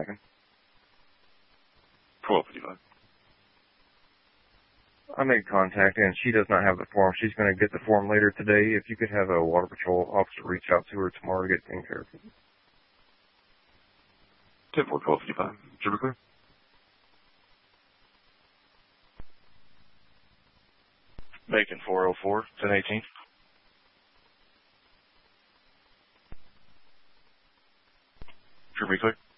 Macon? 1255. I made contact, and she does not have the form. She's going to get the form later today. If you could have a Water Patrol officer reach out to her tomorrow to get things care of. 10-4-1255. Should be clear? Macon 404, 1018. Should be clear?